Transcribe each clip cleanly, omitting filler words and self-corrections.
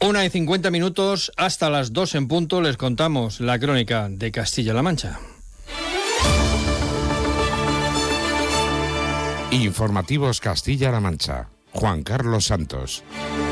1:50, hasta las 2 en punto, les contamos la crónica de Castilla-La Mancha. Informativos Castilla-La Mancha. Juan Carlos Santos.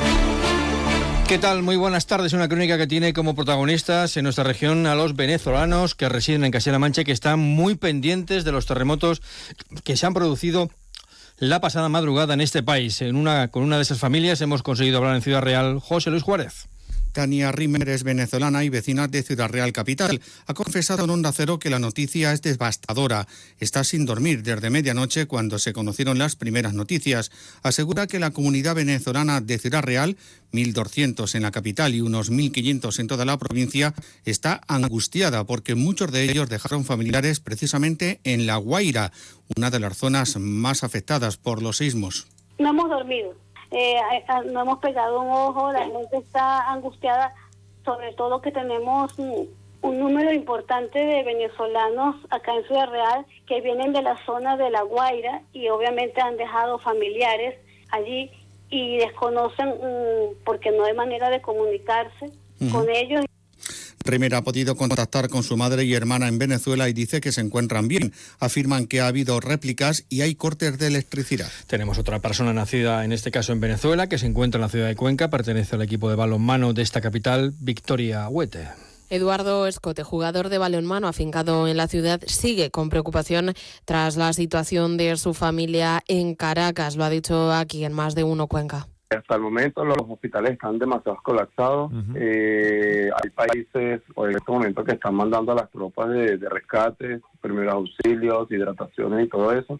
¿Qué tal? Muy buenas tardes. Una crónica que tiene como protagonistas en nuestra región a los venezolanos que residen en Castilla-La Mancha y que están muy pendientes de los terremotos que se han producido la pasada madrugada en este país. Con una de esas familias hemos conseguido hablar en Ciudad Real. José Luis Juárez. Tania Rimmer es venezolana y vecina de Ciudad Real Capital. Ha confesado en Onda Cero que la noticia es devastadora. Está sin dormir desde medianoche cuando se conocieron las primeras noticias. Asegura que la comunidad venezolana de Ciudad Real, 1.200 en la capital y unos 1.500 en toda la provincia, está angustiada porque muchos de ellos dejaron familiares precisamente en La Guaira, una de las zonas más afectadas por los sismos. No hemos dormido. No hemos pegado un ojo, la gente está angustiada, sobre todo que tenemos un número importante de venezolanos acá en Ciudad Real que vienen de la zona de La Guaira y obviamente han dejado familiares allí y desconocen porque no hay manera de comunicarse con ellos. Rimmer ha podido contactar con su madre y hermana en Venezuela y dice que se encuentran bien. Afirman que ha habido réplicas y hay cortes de electricidad. Tenemos otra persona nacida, en este caso en Venezuela, que se encuentra en la ciudad de Cuenca, pertenece al equipo de balonmano de esta capital, Victoria Huete. Eduardo Escote, jugador de balonmano afincado en la ciudad, sigue con preocupación tras la situación de su familia en Caracas. Lo ha dicho aquí en Más de Uno Cuenca. Hasta el momento los hospitales están demasiado colapsados. Hay países en este momento que están mandando a las tropas de rescate, primeros auxilios, hidrataciones y todo eso,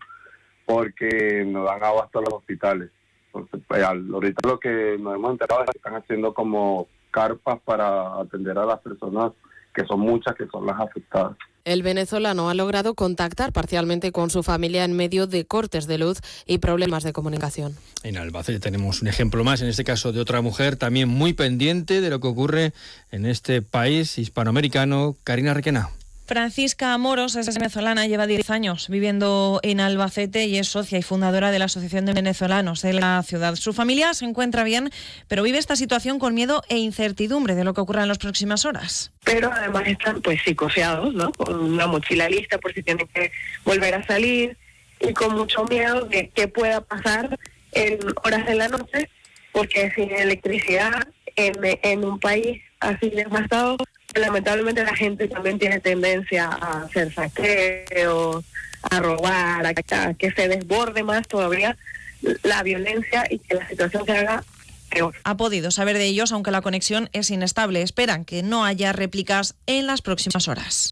porque no dan abasto a los hospitales. Entonces, ahorita lo que nos hemos enterado es que están haciendo como carpas para atender a las personas, que son muchas, que son las afectadas. El venezolano ha logrado contactar parcialmente con su familia en medio de cortes de luz y problemas de comunicación. En Albacete tenemos un ejemplo más, en este caso de otra mujer también muy pendiente de lo que ocurre en este país hispanoamericano, Karina Requena. Francisca Moros es venezolana, lleva 10 años viviendo en Albacete y es socia y fundadora de la Asociación de Venezolanos de la ciudad. Su familia se encuentra bien, pero vive esta situación con miedo e incertidumbre de lo que ocurra en las próximas horas. Pero además están psicoseados, ¿no? Con una mochila lista por si tienen que volver a salir y con mucho miedo de qué pueda pasar en horas de la noche, porque sin electricidad en un país así devastado, lamentablemente la gente también tiene tendencia a hacer saqueos, a robar, a que se desborde más todavía la violencia y que la situación se haga peor. Ha podido saber de ellos, aunque la conexión es inestable. Esperan que no haya réplicas en las próximas horas.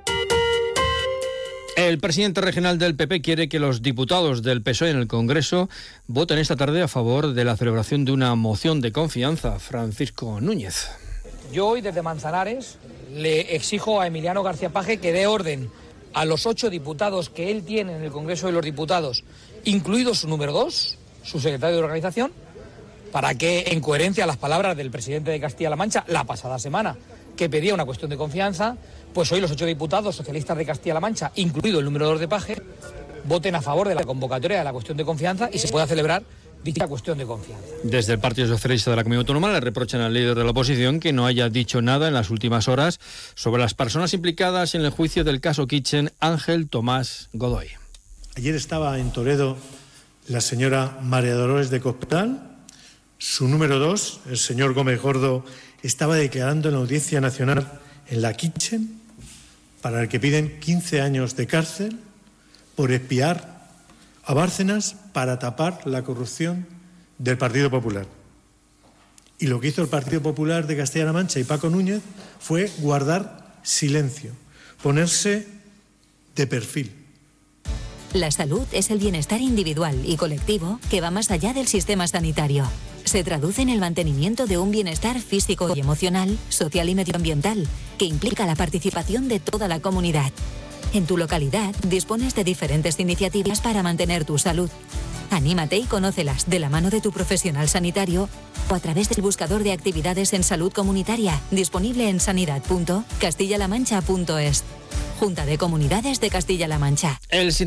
El presidente regional del PP quiere que los diputados del PSOE en el Congreso voten esta tarde a favor de la celebración de una moción de confianza. Francisco Núñez. Yo hoy desde Manzanares le exijo a Emiliano García Paje que dé orden a los 8 diputados que él tiene en el Congreso de los Diputados, incluido su número 2, su secretario de organización, para que, en coherencia a las palabras del presidente de Castilla-La Mancha la pasada semana, que pedía una cuestión de confianza, pues hoy los 8 diputados socialistas de Castilla-La Mancha, incluido el número 2 de Paje, voten a favor de la convocatoria de la cuestión de confianza y se pueda celebrar dicha cuestión de confianza. Desde el Partido Socialista de la Comunidad Autónoma le reprochan al líder de la oposición que no haya dicho nada en las últimas horas sobre las personas implicadas en el juicio del caso Kitchen, Ángel Tomás Godoy. Ayer estaba en Toledo la señora María Dolores de Cospedal, su número 2, el señor Gómez Gordo, estaba declarando en la Audiencia Nacional en la Kitchen, para el que piden 15 años de cárcel por espiar a Bárcenas para tapar la corrupción del Partido Popular. Y lo que hizo el Partido Popular de Castilla-La Mancha y Paco Núñez fue guardar silencio, ponerse de perfil. La salud es el bienestar individual y colectivo que va más allá del sistema sanitario. Se traduce en el mantenimiento de un bienestar físico y emocional, social y medioambiental, que implica la participación de toda la comunidad. En tu localidad dispones de diferentes iniciativas para mantener tu salud. Anímate y conócelas de la mano de tu profesional sanitario o a través del buscador de actividades en salud comunitaria disponible en sanidad.castillalamancha.es. Junta de Comunidades de Castilla-La Mancha.